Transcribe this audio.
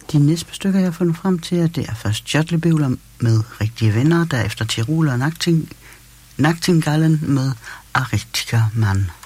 De næste stykker, jeg har fundet frem til, det er først Schöttlebøvler med Rigtige Venner, derefter Tirol og Nachtigallen med A richtiger Mann.